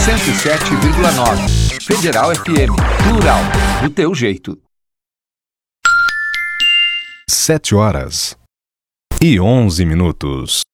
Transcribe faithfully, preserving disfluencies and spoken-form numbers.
cento e sete vírgula nove. Federal F M. Plural. Do teu jeito. Sete horas e onze minutos.